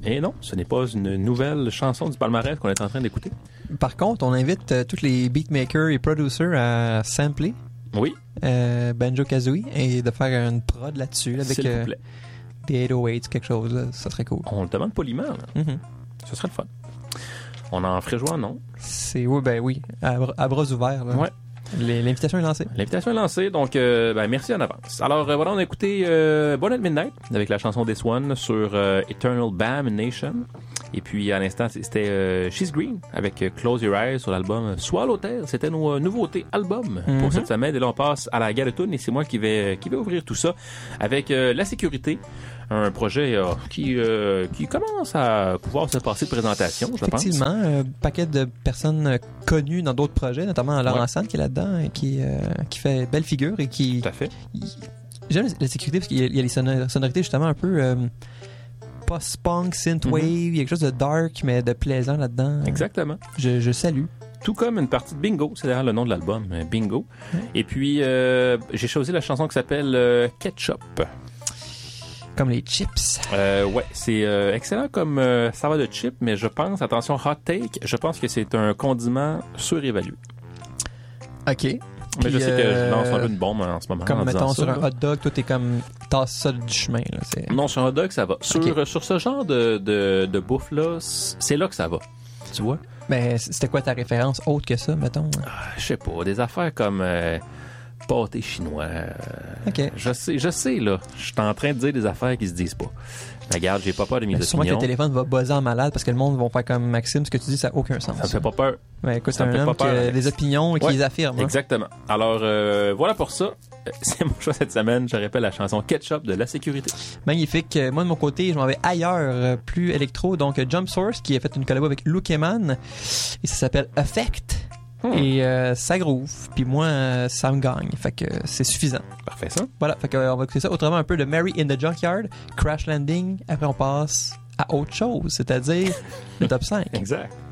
Et non, ce n'est pas une nouvelle chanson du palmarès qu'on est en train d'écouter. Par contre, on invite tous les beatmakers et producers à sampler Oui, Banjo-Kazooie et de faire une prod là-dessus avec s'il vous plaît. des 808, quelque chose. Là. Ça serait cool. On le demande poliment, là. Mhm. Ce serait le fun. On en ferait jouer, non? C'est oui, à bras ouverts. Là. Ouais. L'invitation est lancée. L'invitation est lancée, donc merci en avance. Alors voilà, on a écouté Born at Midnight avec la chanson This One sur Eternal Bam Nation. Et puis à l'instant, c'était She's Green avec Close Your Eyes sur l'album Swallowtail. C'était nos nouveautés album pour cette semaine. Et là, on passe à la Galatoune et c'est moi qui vais ouvrir tout ça avec La Sécurité. Un projet qui commence à pouvoir se passer de présentation, je pense. Effectivement, un paquet de personnes connues dans d'autres projets, notamment Laurent Sand qui est là-dedans et qui fait belle figure et qui... Tout à fait. J'aime La Sécurité parce qu'il y a les sonorités justement un peu post-punk, synthwave, il y a quelque chose de dark mais de plaisant là-dedans. Exactement. Je salue. Tout comme une partie de Bingo, c'est d'ailleurs le nom de l'album, Bingo. Et puis, j'ai choisi la chanson qui s'appelle Ketchup. Comme les chips. Ouais, c'est excellent comme ça va de chip, mais je pense, attention, hot take, je pense que c'est un condiment surévalué. OK. Mais je sais que je lance un peu une bombe en ce moment. Comme mettons ça, sur là. un hot dog, toi t'es comme tasse ça du chemin. Là, Non, sur un hot dog, ça va. Sur ce genre de bouffe-là, c'est là que ça va. Tu vois? Mais c'était quoi ta référence autre que ça, mettons? Je sais pas, des affaires comme pâté chinois. OK. Je sais, là. Je suis en train de dire des affaires qui se disent pas. Regarde, j'ai pas peur de mes Sûrement que opinions. le téléphone va buzzer en malade parce que le monde va faire comme Maxime, ce que tu dis, ça n'a aucun sens. Ça me fait pas peur. Mais écoute, c'est ça me un fait homme pas qui peur, a Alex. des opinions et qui Ouais. les affirme. Hein? Exactement. Alors, voilà pour ça. C'est mon choix cette semaine. Je répète la chanson Ketchup de La Sécurité. Magnifique. Moi, de mon côté, je m'en vais ailleurs, plus électro. Donc, Jump Source, qui a fait une collabo avec Luke Eman. Et ça s'appelle Effect. Et ça groove. Puis moi, ça me gagne. Fait que c'est suffisant. Parfait, ça. Voilà. Fait que on va écouter ça. Autrement, un peu de Mary in the Junkyard, Crash Landing. Après, on passe à autre chose, c'est-à-dire le top 5. Exact.